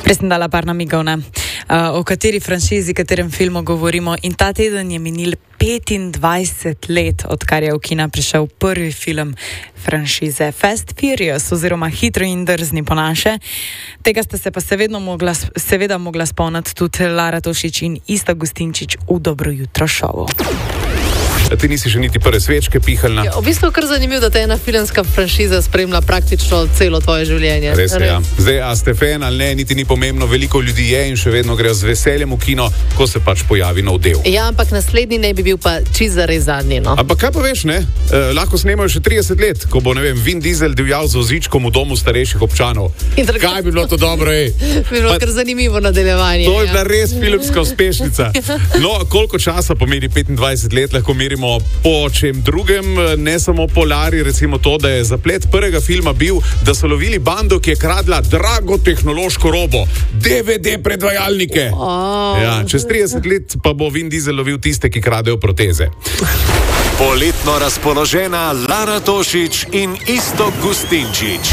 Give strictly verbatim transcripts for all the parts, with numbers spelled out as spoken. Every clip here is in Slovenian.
Prej sem dala par namigov, ne? Uh, o kateri franšizi, katerem filmu govorimo. In ta teden je minil petindvajset let, odkar je v kina prišel prvi film franšize Fast Furious, oziroma Hitro in drzni po naše. Tega ste se pa seveda mogla, seveda mogla spomniti tudi Lara Tošič in Isto Gustinčič v Dobro jutro šovu. Ti nisi še niti prve svečke pihalna. Ja, v bistvu je kar zanimivo, da te ena filmska franšiza spremlja praktično celo tvoje življenje. Res je, ja. Zdaj, a ste fan ali ne, niti ni pomembno, veliko ljudi je in še vedno grejo z veseljem v kino, ko se pač pojavi nov del. Ja, ampak naslednji ne bi bil pa čisto zares zadnji, no. Ampak kaj pa veš, ne? Eh, lahko snemajo še trideset let, ko bo, ne vem, Vin Diesel divjal z vozičkom v domu starejših občanov. Druga... Kaj bi bilo to dobro, ej? Bi bilo pa... kar zanimivo nadaljevanje. To je bila ja. res filmska uspešnica. No, koliko časa pomeni petindvajset let, lahko merimo po čem drugem, ne samo polari, recimo to, da je zaplet prvega filma bil, da so lovili bando, ki je kradla drago tehnološko robo, D V D predvajalnike. Oh. Ja, čez trideset let pa bo Vin Diesel lovil tiste, ki kradejo proteze. Poletno razpoložena Lara Tošič in Isto Gustinčič.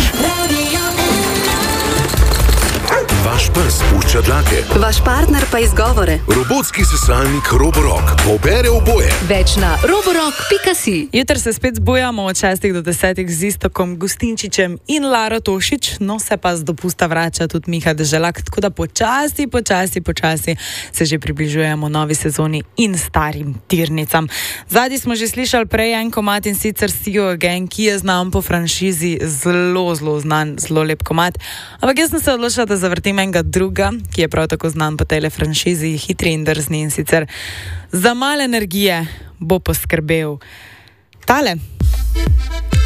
Vaš pes pušča dlake. Vaš partner pa izgovore. Robotski sesalnik Roborock pobere oboje. Več na roborock pika si. Jutri se spet zbujamo od šestih do desetih z Istokom Gustinčičem in Laro Tošič, no se pa z dopusta vrača tudi Miha Deželak, tako da počasi, počasi, počasi se že približujemo novi sezoni in starim tirnicam. Zadnji smo že slišali prej en komad in sicer See You Again, ki je znan po franšizi, zelo, zelo znan, zelo lep komad. Ampak jaz sem se odločila, da zavrtim enega druga, ki je prav tako znan po tej franšizi, Hitri in drzni, in sicer za malo energije bo poskrbel tale.